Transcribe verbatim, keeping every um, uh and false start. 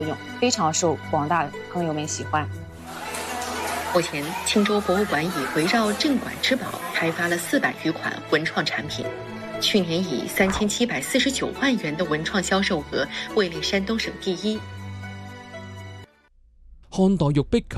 用，非常受广大朋友们喜欢。 目前，青州博物馆已围绕镇馆之宝开发了四百余款文创产品，去年以三千七百四十九万元的文创销售额位列山东省第一。 漢代玉壁球